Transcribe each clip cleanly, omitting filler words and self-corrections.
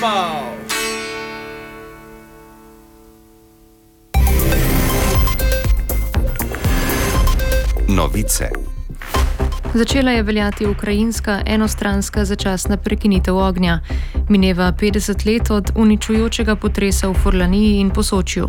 Novice. Začela je veljati ukrajinska enostranska začasna prekinitev ognja. Mineva 50 let od uničujočega potresa v Furlaniji in Posočju.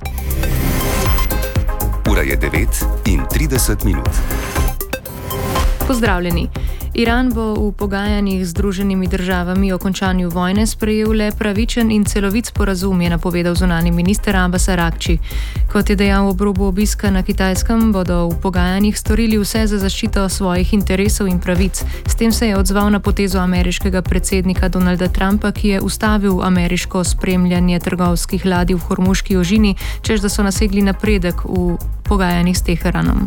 Ura je 9:30. Pozdravljeni. Iran bo v pogajanjih z Združenimi državami o končanju vojne sprejel le pravičen in celovit sporazum, je napovedal zunanji minister Abbas Araghči. Kot je dejal ob robu obiska na Kitajskem, bodo v pogajanjih storili vse za zaščito svojih interesov in pravic. S tem se je odzval na potezo ameriškega predsednika Donalda Trumpa, ki je ustavil ameriško spremljanje trgovskih ladij v Hormuški ožini, češ da so nasegli napredek v pogajanjih s Teheranom.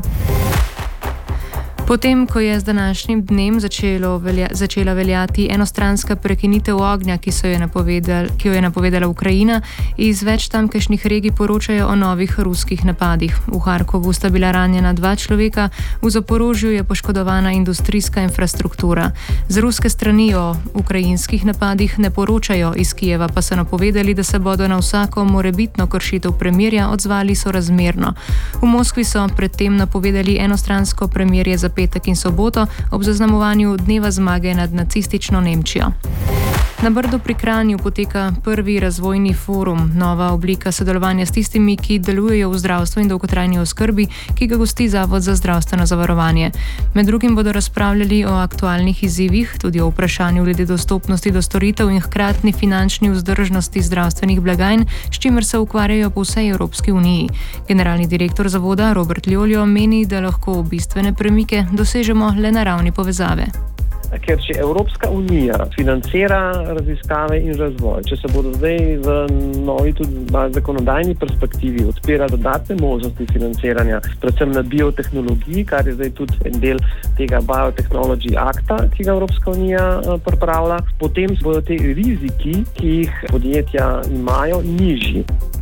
Potem, ko je z današnjim dnem začela veljati enostranska prekinitev ognja, ki jo je napovedala Ukrajina, iz več tamkajšnjih regij poročajo o novih ruskih napadih. V Harkovu sta bila ranjena 2 človeka, v Zaporožju je poškodovana industrijska infrastruktura. Z ruske strani o ukrajinskih napadih ne poročajo, iz Kijeva pa so napovedali, da se bodo na vsako morebitno kršitev premirja odzvali sorazmerno. V Moskvi so predtem napovedali enostransko premirje za petek in soboto ob zaznamovanju dneva zmage nad nacistično Nemčijo. Na Brdu pri Kranju poteka prvi razvojni forum, nova oblika sodelovanja s tistimi, ki delujejo v zdravstvu in dolgotrajni oskrbi, ki ga gosti Zavod za zdravstveno zavarovanje. Med drugim bodo razpravljali o aktualnih izzivih, tudi o vprašanju glede dostopnosti do storitev in hkratni finančni vzdržnosti zdravstvenih blagajn, s čimer se ukvarjajo po vsej Evropski uniji. Generalni direktor zavoda Robert Ljoljo meni, da lahko bistvene premike dosežemo le na ravni povezave. Ker če Evropska unija financira raziskave in razvoj, če se bodo zdaj v novi tudi zakonodajni perspektivi odpira dodatne možnosti financiranja, predvsem na biotehnologiji, kar je zdaj tudi en del tega Biotechnology Acta, ki ga Evropska unija pripravlja, potem bodo te riziki, ki jih podjetja imajo, nižji.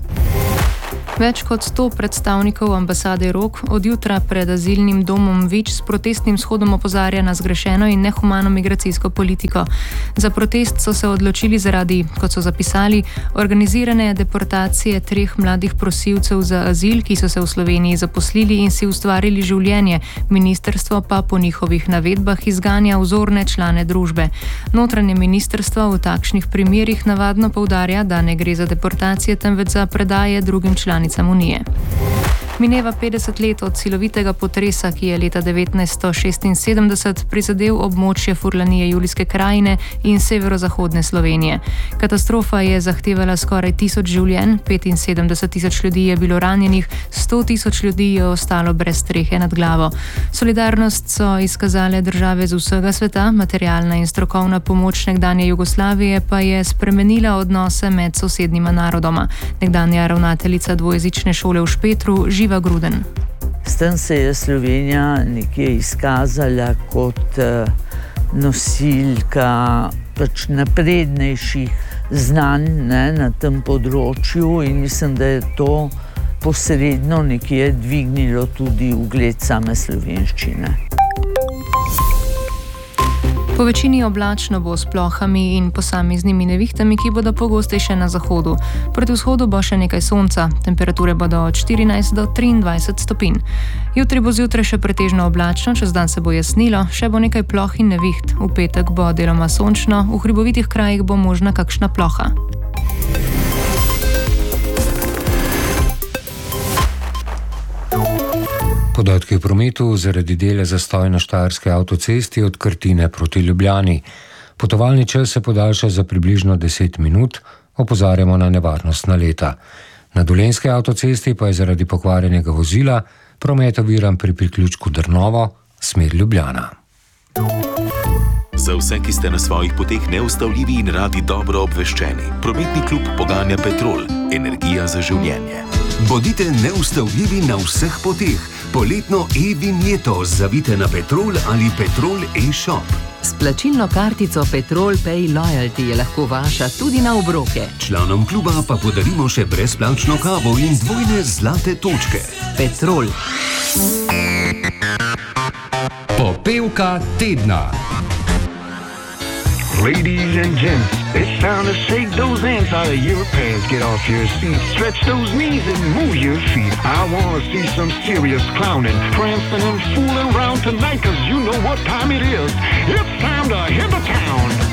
Več kot 100 predstavnikov ambasade Rok od jutra pred azilnim domom Vič s protestnim shodom opozarja na zgrešeno in nehumano migracijsko politiko. Za protest so se odločili zaradi, kot so zapisali, organizirane deportacije 3 mladih prosilcev za azil, ki so se v Sloveniji zaposlili in si ustvarili življenje. Ministrstvo pa po njihovih navedbah izganja vzorne člane družbe. Notranje ministrstvo v takšnih primerih navadno poudarja, da ne gre za deportacije, temveč za predaje drugim članicam Unije. Mineva 50 let od silovitega potresa, ki je leta 1976 prizadel območje Furlanije, Julijske krajine in severozahodne Slovenije. Katastrofa je zahtevala skoraj 1000 življenj, 75 000 ljudi je bilo ranjenih, 100 000 ljudi je ostalo brez strehe nad glavo. Solidarnost so izkazale države z vsega sveta, materialna in strokovna pomoč nekdanje Jugoslavije pa je spremenila odnose med sosednjima narodoma. Nekdanja ravnateljica dvojezične šole v Špetru, Živa Gruden. S tem se je Slovenija nekje izkazala kot nosilka naprednejših znanj na tem področju in mislim, da je to posredno nekje dvignilo tudi ugled same slovenščine. Po večini oblačno bo s plohami in posameznimi nevihtami, ki bodo pogostejše na zahodu. Proti vzhodu bo še nekaj sonca, temperature bodo od 14 do 23 stopinj. Jutri bo zjutraj še pretežno oblačno, čez dan se bo jasnilo, še bo nekaj ploh in neviht. V petek bo deloma sončno, v hribovitih krajih bo možna kakšna ploha. Podatki v prometu zaradi dela zastoja na Štajerski avtocesti od Krtine proti Ljubljani. Potovalni čas se podaljša za približno 10 minut, opozarjamo na nevarnost naleta. Na Dolenjski avtocesti pa je zaradi pokvarjenega vozila promet oviran pri priključku Drnovo, smer Ljubljana. Za vse, ki ste na svojih poteh neustavljivi in radi dobro obveščeni, prometni klub poganja Petrol, energija za življenje. Bodite neustavljivi na vseh poteh. Poletno e-vinjeto zavite na Petrol ali Petrol e-shop. S plačilno kartico Petrol Pay Loyalty je lahko vaša tudi na obroke. Članom kluba pa podarimo še brezplačno kavo in 2 zlate točke. Petrol. Popevka tedna. Ladies and gents, it's time to shake those ants out of your pants. Get off your seat, stretch those knees and move your feet. I want to see some serious clowning, prancing and fooling around tonight, 'cause you know what time it is. It's time to hit the town.